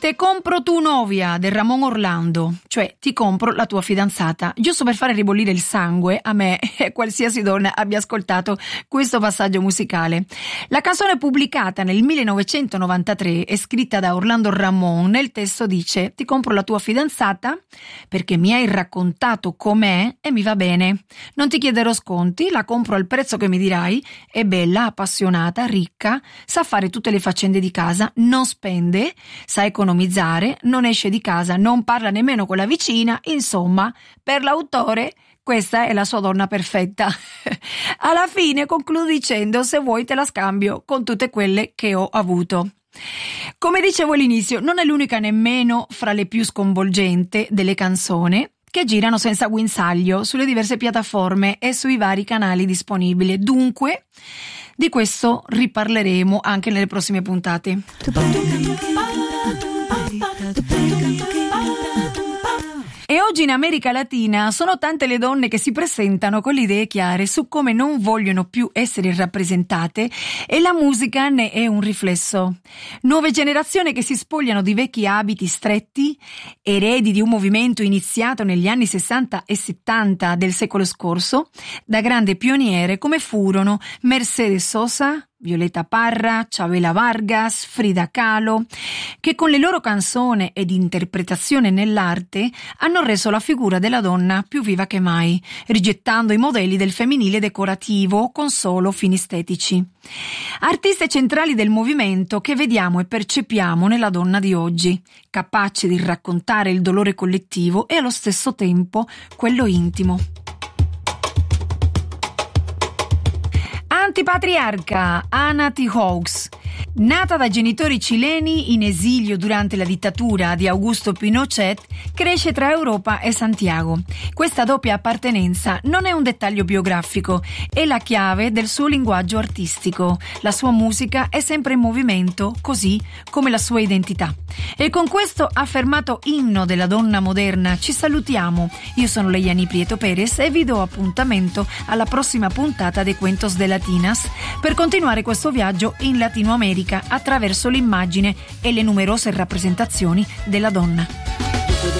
Te compro tu novia del Ramon Orlando, cioè ti compro la tua fidanzata, giusto per fare ribollire il sangue a me e qualsiasi donna abbia ascoltato questo passaggio musicale. La canzone pubblicata nel 1993 e scritta da Orlando Ramon, nel testo dice: ti compro la tua fidanzata perché mi hai raccontato com'è e mi va bene. Non ti chiederò sconti, la compro al prezzo che mi dirai, è bella, appassionata, ricca, sa fare tutte le faccende di casa, non spende, sa economizzare, non esce di casa, non parla nemmeno con la vicina, insomma, per l'autore questa è la sua donna perfetta. Alla fine concludo dicendo: se vuoi te la scambio con tutte quelle che ho avuto. Come dicevo all'inizio, non è l'unica nemmeno fra le più sconvolgenti delle canzoni che girano senza guinzaglio sulle diverse piattaforme e sui vari canali disponibili. Dunque, di questo riparleremo anche nelle prossime puntate. E oggi in America Latina sono tante le donne che si presentano con le idee chiare su come non vogliono più essere rappresentate, e la musica ne è un riflesso. Nuove generazioni che si spogliano di vecchi abiti stretti, eredi di un movimento iniziato negli anni 60 e 70 del secolo scorso, da grandi pioniere come furono Mercedes Sosa, Violeta Parra, Chavela Vargas, Frida Kahlo, che con le loro canzoni ed interpretazione nell'arte hanno reso la figura della donna più viva che mai, rigettando i modelli del femminile decorativo con solo fini estetici. Artiste centrali del movimento che vediamo e percepiamo nella donna di oggi, capace di raccontare il dolore collettivo e allo stesso tempo quello intimo. Antipatriarca Ana Tijoux, nata da genitori cileni in esilio durante la dittatura di Augusto Pinochet, cresce tra Europa e Santiago. Questa doppia appartenenza non è un dettaglio biografico, è la chiave del suo linguaggio artistico. La sua musica è sempre in movimento, così come la sua identità. E con questo affermato inno della donna moderna ci salutiamo. Io sono Leiani Prieto Perez e vi do appuntamento alla prossima puntata dei Cuentos de Latinas per continuare questo viaggio in Latino America attraverso l'immagine e le numerose rappresentazioni della donna.